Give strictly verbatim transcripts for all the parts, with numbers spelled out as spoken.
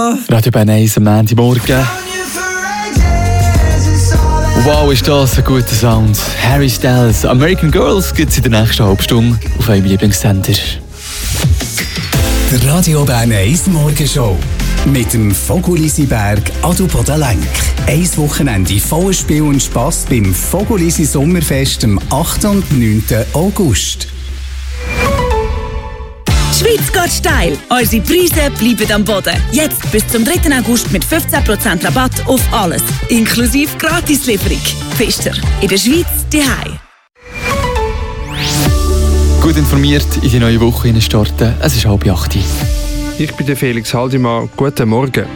Radio Bern eins am Montagmorgen. Wow, ist das ein guter Sound. Harry Styles, American Girls gibt es in der nächsten halben Stunde auf eurem Lieblingssender. Der Radio Bern eins Morgenshow mit dem Fogolisberg Adelboden-Lenk. Ein Wochenende voller Spiel und Spass beim Fogolisi Sommerfest am achten und neunten August. Die Schweiz geht steil. Unsere Preise bleiben am Boden. Jetzt bis zum dritten August mit fünfzehn Prozent Rabatt auf alles. Inklusive Gratislieferung. Pfister. In der Schweiz daheim. Gut informiert in die neue Woche starten. Es ist halb acht. Ich bin der Felix Haldimann. Guten Morgen.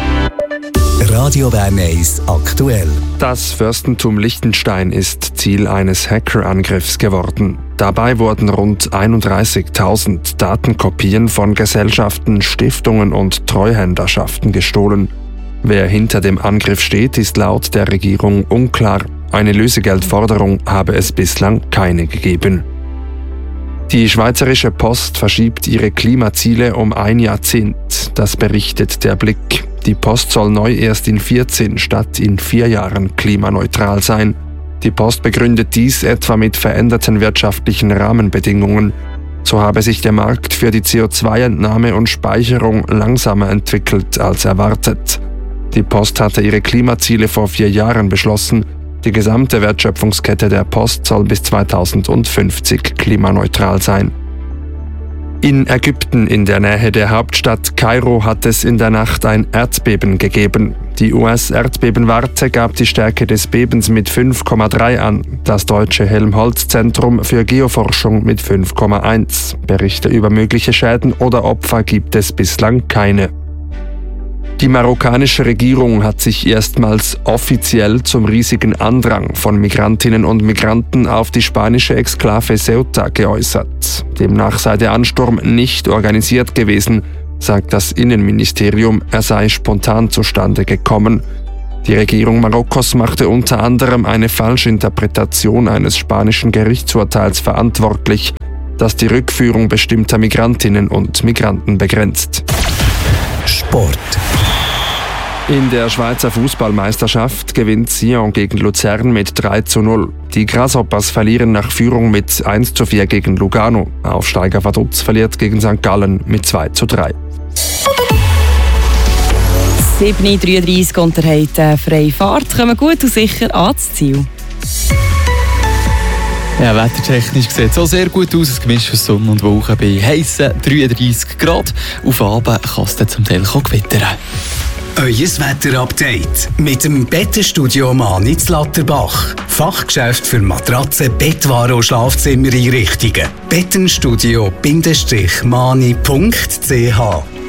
Radio Bern eins aktuell. Das Fürstentum Liechtenstein ist Ziel eines Hackerangriffs geworden. Dabei wurden rund einunddreißigtausend Datenkopien von Gesellschaften, Stiftungen und Treuhänderschaften gestohlen. Wer hinter dem Angriff steht, ist laut der Regierung unklar. Eine Lösegeldforderung habe es bislang keine gegeben. Die Schweizerische Post verschiebt ihre Klimaziele um ein Jahrzehnt. Das berichtet der Blick. Die Post soll neu erst in vierzehn statt in vier Jahren klimaneutral sein. Die Post begründet dies etwa mit veränderten wirtschaftlichen Rahmenbedingungen. So habe sich der Markt für die C O zwei Entnahme und Speicherung langsamer entwickelt als erwartet. Die Post hatte ihre Klimaziele vor vier Jahren beschlossen. Die gesamte Wertschöpfungskette der Post soll bis zweitausendfünfzig klimaneutral sein. In Ägypten in der Nähe der Hauptstadt Kairo hat es in der Nacht ein Erdbeben gegeben. Die U S-Erdbebenwarte gab die Stärke des Bebens mit fünf Komma drei an, das deutsche Helmholtz-Zentrum für Geoforschung mit fünf Komma eins. Berichte über mögliche Schäden oder Opfer gibt es bislang keine. Die marokkanische Regierung hat sich erstmals offiziell zum riesigen Andrang von Migrantinnen und Migranten auf die spanische Exklave Ceuta geäußert. Demnach sei der Ansturm nicht organisiert gewesen, sagt das Innenministerium, er sei spontan zustande gekommen. Die Regierung Marokkos machte unter anderem eine Falschinterpretation eines spanischen Gerichtsurteils verantwortlich, das die Rückführung bestimmter Migrantinnen und Migranten begrenzt. Sport. In der Schweizer Fußballmeisterschaft gewinnt Sion gegen Luzern mit drei zu null. Die Grasshoppers verlieren nach Führung mit eins zu vier gegen Lugano. Aufsteiger Vaduz verliert gegen Sankt Gallen mit zwei zu drei. sieben Uhr dreiunddreißig und ihr habt eine freie Fahrt. Kommen gut und sicher ans Ziel. Ja, wettertechnisch sieht es auch sehr gut aus. Ein Gemisch aus Sonne und Wolken bei heissen dreiunddreißig Grad. Auf Abend kann es dann zum Teil gewittern. Euer Wetterupdate mit dem Bettenstudio Manitz Latterbach. Fachgeschäft für Matratzen, Bettwaren und Schlafzimmereinrichtungen. bettenstudio Bindestrich mani punkt c h